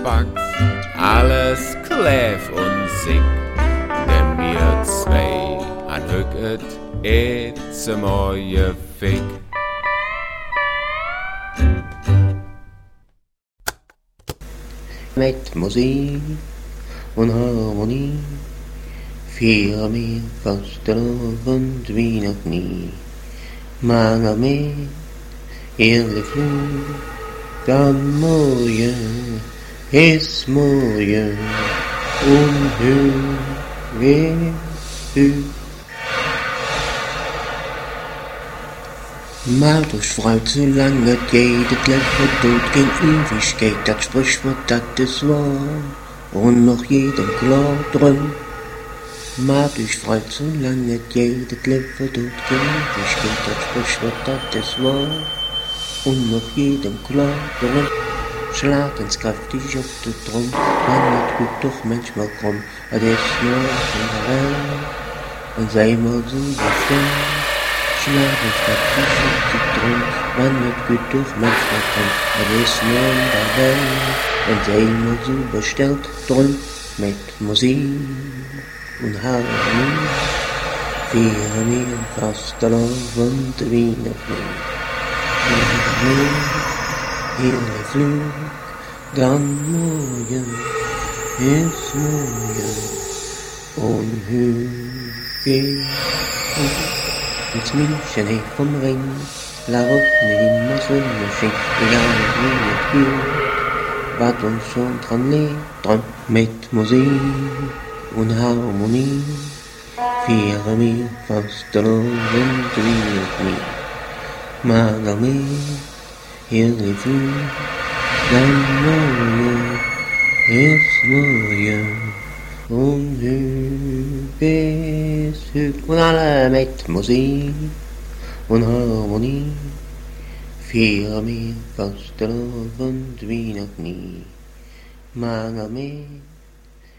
Bugs, alles kläf und sick. Denn wir zwei han hücket etze mooie Fick. Mit Musik und Harmonie feiern wir Fastelavond wie noch nie. Mange med ehrlich Flug, dann morgen ist morgen und hü. Macht euch freut, solange jedes Leben tut, kein Ewigkeit, das Sprichwort, das ist wahr, und noch jedem klar drin. Macht euch freut, solange jedes Leben tut, kein Ewigkeit, das Sprichwort, das ist wahr, und noch jedem klar drin. Schlagen's kräftig auf den Drum, man wird gut doch manchmal krumm, aber das ist nur in der Welt, und sei mal so bestimmt. Schlagen kräftig auf den Drum, man wird gut doch manchmal krumm, aber das ist nur in der Welt, und sei mal so bestellt drum, mit Musik und Harmonie, feiern wir Fastelavond wie noch nie. Hele Flug, dann morgen ist morgen und hü. Ins München hey vom Ring, la Rotten immer Sonne schien, egal wie es geht, wat uns schon dran liegt, dran mit Musik und Harmonie, feiern wir Fastelavond wie noch nie. Mager mehr, hele Flug, dann morgen ist morgen und bis hü. Und alle mit Musik und Harmonie feiern wir Fastelavond wie noch nie. Mager mehr,